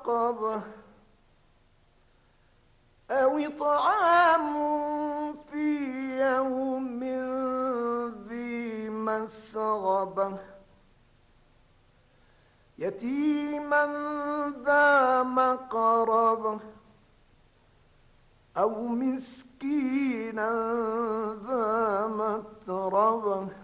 رقبة أو إطعام في يوم ذي مسغبة يتيما ذا مقربة أو مسكينا ذا متربة